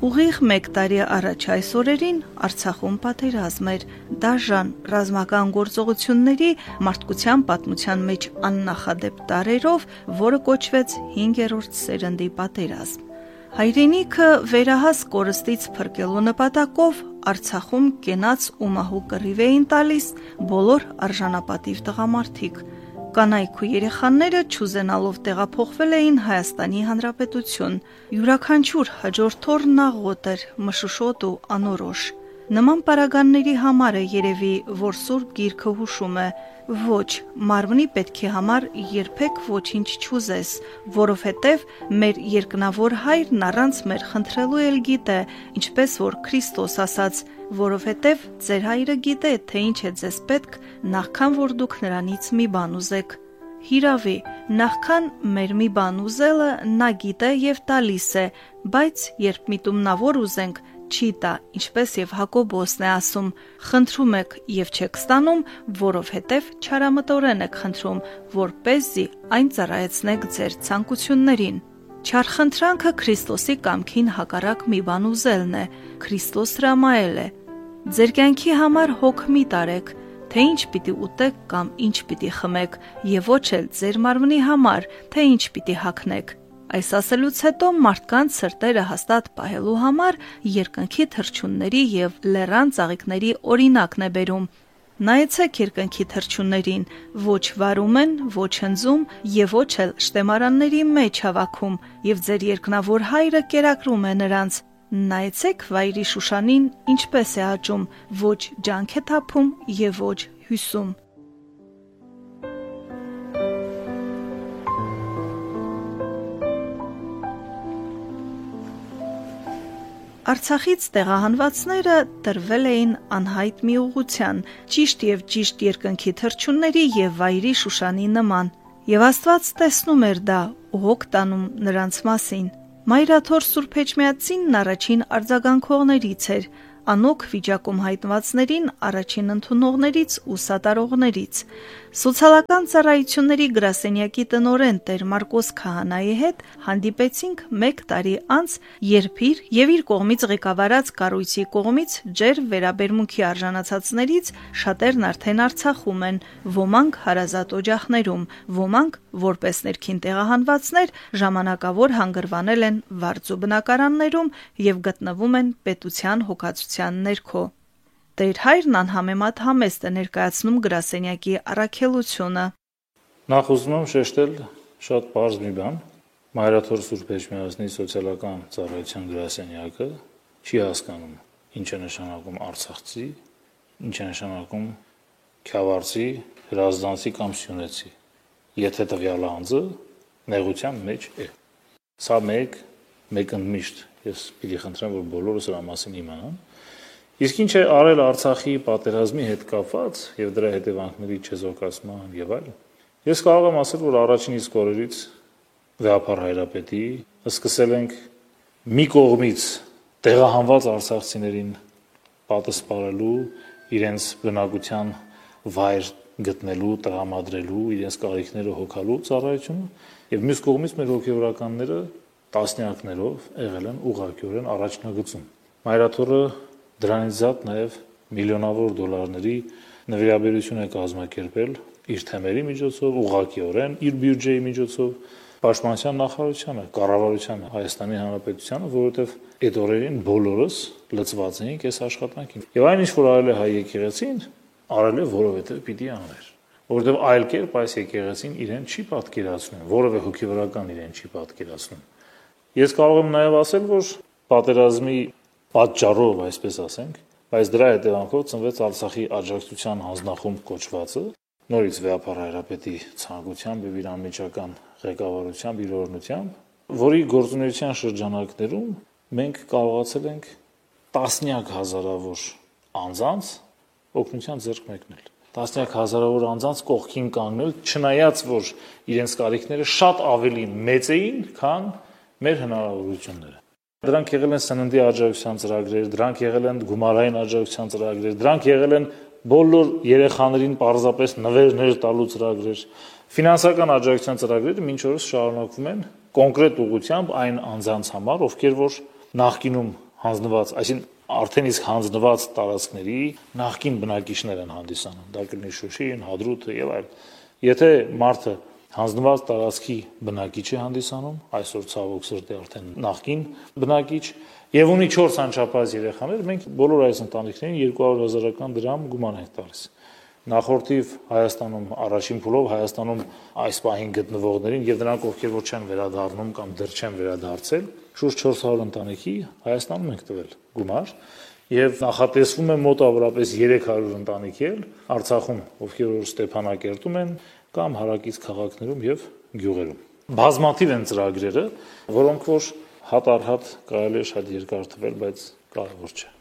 Ուղիղ 1 տարի առաջ այս օրերին Արցախում պատերազմ էր, դաժան ռազմական գործողությունների մարդկության պատմության մեջ աննախադեպ տարերով, որը կոչվեց 5-րդ սերնդի պատերազմ։ Հայրենիքը վերահաս կորստից փրկելու նպատակով Արցախում կենաց ու մահու կռիվ էին տալիս բոլոր արժանապատիվ տղամարդիկ։ Կանայք ու երեխաները չուզենալով տեղափոխվել էին Հայաստանի Հանրապետություն։ Յուրաքանչյուր հաջորդ օրն աղոտ էր, մշուշոտ ու անորոշ։ Նման պարագաների համար է երևի, որ Սուրբ Գիրքը հուշում է. ոչ, մարմնի պետքի համար երբեք ոչինչ չուզես, որովհետև մեր երկնավոր Հայրն առանց մեր խնդրելու էլ գիտե, ինչպես որ Քրիստոս ասաց, որովհետև ձեր Հայրը գիտե, թե ինչ է ձեզ պետք, նախքան որ դուք նրանից մի բան ուզեք։ Հիրավի, նախքան մեր մի բան ուզելը նա գիտե եւ տալիս է, բայց երբ միտումնավոր ուզենք, չի տա, ինչպես եւ Հակոբոսն է ասում. խնդրում եք եւ չեք ստանում, որովհետեւ չարամտորեն եք խնդրում, որպեսզի այն ծառայեցնեք ձեր ցանկություններին։ Չարխնդրանքը Քրիստոսի կամքին հակառակ մի բան ուզելն է, Քրիստոս հրամայել է. ձեր կյանքի համար հոգ մի տարեք, թե ինչ պիտի ուտեք կամ ինչ պիտի խմեք, եւ ոչ էլ ձեր մարմնի համար, թե ինչ պիտի հագնեք։ Այս ասելուց հետո մարդկանց սրտերը հաստատ պահելու համար երկնքի թռչունների եւ լեռան ծաղիկների օրինակն է բերում։ Նայեցեք երկնքի թռչուններին, ոչ վարում են, ոչ հնձում եւ ոչ էլ շտեմարանների մեջ հավաքում, եւ ձեր երկնավոր Հայրը կերակրում է նրանց։ Նայեցեք վայրի Շուշանին, ինչպես է աճում, ոչ ջանք է թափում եւ ոչ հյուսում։ Արցախից տեղահանվածները տրվել էին անհայտ մի ուղղության, ճիշտ եւ ճիշտ երկնքի թռչունների եւ վայրի Շուշանի նման, եւ Աստված տեսնում էր դա ու հոգ տանում նրանց մասին։ Մայրաթոր Սուրբ Էջմիածինն առաջին արձագանքողներից էր, անոք վիճակում հայտնվածներին առաջին ընդունողներից ու սատարողներից։ Սոցիալական ծառայությունների գրասենյակի տնօրեն Տեր Մարկոս Քահանայի հետ հանդիպեցինք 1 տարի անց, երբ իր եւ իր կողմից ղեկավարած կառույցի կողմից ջեր վերաբերմունքի արժանացածներից շատերն արդեն Արցախում են, ոմանք հարազատ օջախներում, ոմանք որպես ներքին տեղահանվածներ ժամանակավոր հանգրվանել են վարձու բնակարաններում եւ գտնվում են պետության հոգացության ներքո։ Տեր Հայրն անհամեմատ համեստ է ներկայացնում գրասենյակի առաքելությունը։ Նախ ուզում եմ շեշտել շատ պարզ մի բան. Մայրաթոր Սուրբ Էջմիածնի սոցիալական ծառայության գրասենյակը չի հասկանում ինչ է նշանակում արցախցի, ինչ է նշանակում քյավառցի, հրազդանցի կամ սյունեցի, եթե տվյալ անձը նեղության մեջ է։ Սա մեկ ընդմիշտ ես պիտի խնդրեմ, որ բոլորը սրա մասին իմանան։ Իսկ ինչ է արել Արցախի պատերազմի հետ կապված եւ դրա հետևանքների չեզոքացման եւ այլն։ Ես կարող եմ ասել, որ առաջին իսկ օրերից Վեհափառ Հայրապետի սկսել ենք մի կողմից տեղահանված արցախցիներին պատասպարելու, իրենց բնակության վայր գտնելու, տրամադրելու, իրենց կարիքները հոգալու ծառայությունը եւ մյուս կողմից մեր հոգեվորականները տասնյակներով եղել են ուղղակիորեն առաջնագծում։ Մայրաթորը դրանից զատ նաև միլիոնավոր դոլարների նվիրաբերություն է կազմակերպել իր թեմերի միջոցով, ուղղակիորեն իր բյուջեի միջոցով Պաշտպանության նախարարությանը, կառավարությանը, Հայաստանի Հանրապետությանը, որովհետև այդ օրերին բոլորս լծված էինք այս աշխատանքին։ Եվ այն ինչ որ արել է հայ եկեղեցին, արել է որովհետև պիտի աներ։ Որովհետև այլ կերպ այս եկեղեցին իրեն չի պատկերացնում, որևէ հոգեվորական իրեն չի պատկերացնում։ Ես կարող եմ նաև ասել, որ պատերազմի պատճառով, այսպես ասենք, բայց դրա հետևանքով ծնվեց Արցախի աջակցության հանձնախումբ կոչվածը, նորից Վեհափառ Հայրապետի ցանկությամբ եւ իր անմիջական ղեկավարությամբ, իր օրհնությամբ, որի գործունեության շրջանակներում մենք կարողացել ենք տասնյակ հազարավոր անձանց օգնության ձեռք մեկնել։ Տասնյակ հազարավոր անձանց կողքին կանգնել, չնայած որ իրենց կարիքները շատ ավելի մեծ էին, քան մեր հնարավորությունները։ Դրանք եղել են սննդի աջակցության ծրագրեր, դրանք եղել են գումարային աջակցության ծրագրեր, դրանք եղել են բոլոր երեխաներին պարզապես նվերներ տալու ծրագրեր։ Ֆինանսական աջակցության ծրագրերը մինչ օրս շարունակվում են կոնկրետ ուղղությամբ այն անձանց համար, ովքեր որ նախկինում հանձնված, այսինքն արդեն իսկ հանձնված տարածքների նախկին բնակիչներ են հանդիսանում։ Դա կլինի Շուշին, Հադրութը եւ այլն։ Եթե մարդը հանձնված տարածքի բնակիչ է հանդիսանում, այսօր ցավոք սրտի արդեն նախկին բնակիչ, եւ ունի 4 անչափահաս երեխաներ, մենք բոլոր այս ընտանիքներին 200,000 դրամ գուման ենք տալիս։ Նախորդիվ Հայաստանում առաջին փուլով Հայաստանում այս պահին գտնվողներին եւ նրանք ովքեր որ չեն վերադառնում կամ դեռ չեն վերադարձել, շուրջ 400 ընտանիքի Հայաստանում ենք տվել գումար եւ նախատեսվում է մոտավորապես 300 ընտանիքի էլ Արցախում, ովքեր որ Ստեփանակերտում են կամ հարակից քաղաքներում եւ գյուղերում։ Բազմաթիվ են ծրագրերը, որոնք որ հատ առ հատ կարելի է շատ երկար թվել, բայց կարևոր չէ։